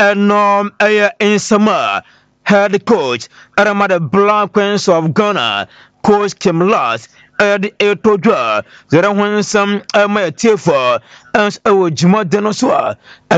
in summer head coach Aramada Black Queens of Ghana coach Kim Last the Etoja the when some my tearful and Jima Denoswa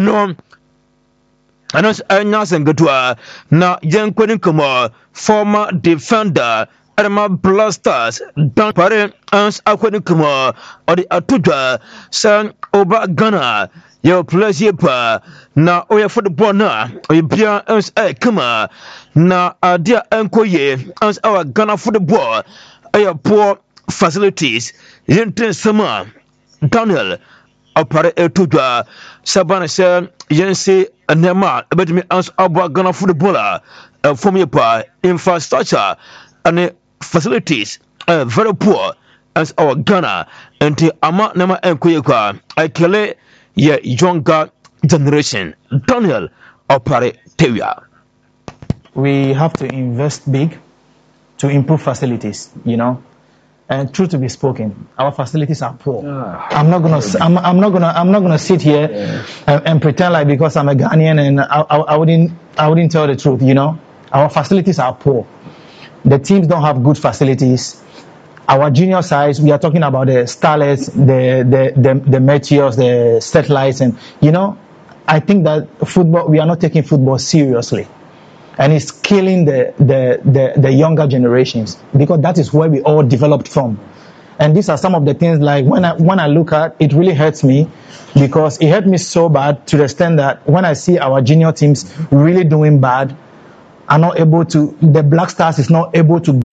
and us Nasan Gatua na young Quenin former defender Arama Blasters don't pare ans Aquenicuma or the Atuja San Oba Ghana your pleasure pa na oya football na bia ans kama na adia enkoye ans our Ghana football poor facilities yente sama Daniel apare etudwa sabana se yense nema ebetimi ans abwa Ghana footballer from your infrastructure and facilities very poor as our Ghana and the ama nama enkoye I kele ye younger generation Daniel apare tewia. We have to invest big to improve facilities, And truth to be spoken, our facilities are poor. I'm not gonna sit here and pretend like because I'm a Ghanaian and I wouldn't tell the truth. Our facilities are poor. The teams don't have good facilities. Our junior sides, we are talking about the Starlets, the Meteors, the Satellites, and I think that we are not taking football seriously. And it's killing the younger generations because that is where we all developed from. And these are some of the things like when I look at it really hurts me because it hurt me so bad to the extent that when I see our junior teams really doing bad, the Black Stars is not able to